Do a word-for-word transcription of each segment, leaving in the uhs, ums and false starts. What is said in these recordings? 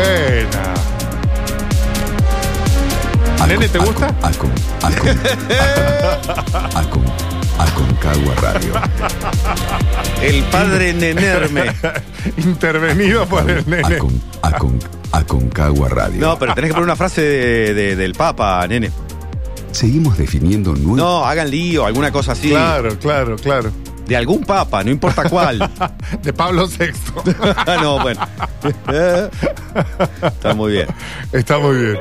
buena. Nene, ¿te gusta? Acon, Acon, Acon, Acon, Aconcagua Radio. El padre Nenerme. Intervenido por el nene. Acon, Acon, Aconcagua Radio. No, pero tenés que poner una frase de, de, del Papa, nene. Seguimos definiendo nuevos. No, hagan lío, alguna cosa así. Claro, claro, claro. De algún Papa, no importa cuál. De Pablo sexto. No, bueno. Está muy bien. Está muy bien.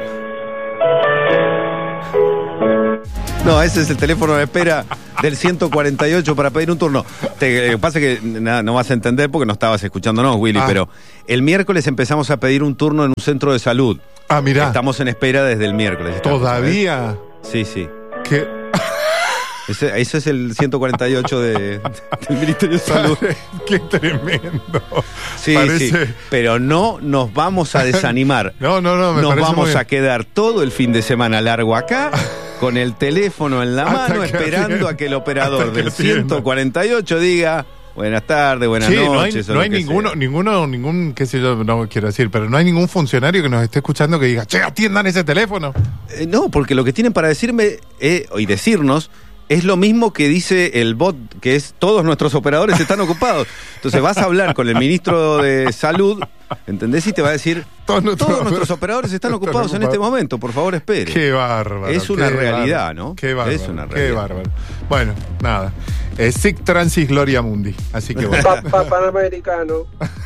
No, ese es el teléfono de espera del ciento cuarenta y ocho para pedir un turno. Te, lo que pasa es que nada, no vas a entender porque no estabas escuchándonos, Willy, ah. pero el miércoles empezamos a pedir un turno en un centro de salud. Ah, mirá. Estamos en espera desde el miércoles. ¿Todavía? Sí, sí. ¿Qué? Ese, ese es el ciento cuarenta y ocho de, del Ministerio de Salud. Qué tremendo. Sí, parece... sí. Pero no nos vamos a desanimar. No, no, no. Me nos parece vamos muy a quedar todo el fin de semana largo acá, con el teléfono en la mano, esperando atienda. a que el operador que del ciento cuarenta y ocho diga... Buenas tardes, buenas sí, noches. No hay, no hay ninguno, sea. ninguno, ningún, qué sé yo, no quiero decir, pero no hay ningún funcionario que nos esté escuchando que diga, che, atiendan ese teléfono. Eh, no, porque lo que tienen para decirme eh, y decirnos es lo mismo que dice el bot, que es todos nuestros operadores están ocupados. Entonces vas a hablar con el ministro de Salud, ¿entendés? Y te va a decir, todos, nuestros, todos nuestros operadores están ocupados, ocupados en este momento, por favor, espere. Qué bárbaro. Es una qué realidad, bárbaro, ¿no? Qué bárbaro. Es una realidad. Qué bárbaro. Bueno, nada. Eh, Sic Transis Gloria Mundi. Así que bueno. Papá Panamericano.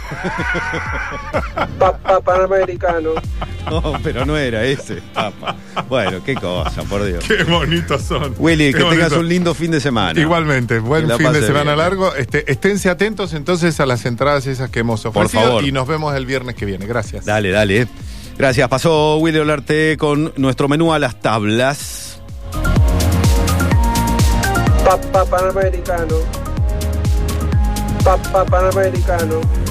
Papá Panamericano. No, pero no era ese, papá. Bueno, qué cosa, por Dios. Qué bonitos son. Willy, qué que bonito. tengas un lindo fin de semana. Igualmente, buen fin de semana bien. largo. Este, esténse atentos entonces a las entradas esas que hemos ofrecido. Por favor. Y nos vemos el viernes que viene. Gracias. Dale, dale. Gracias. Pasó Willy Olarte con nuestro menú a las tablas. Papá Panamericano. Papá Panamericano.